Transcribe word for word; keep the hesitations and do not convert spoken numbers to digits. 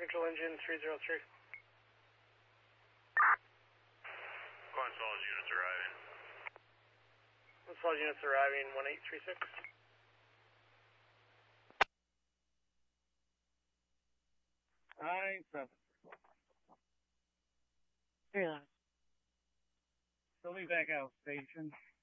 Central Engine three zero three. Gonzalez units arriving. Gonzalez units arriving one eight three six. Nine seven. Three left. Still be back out station.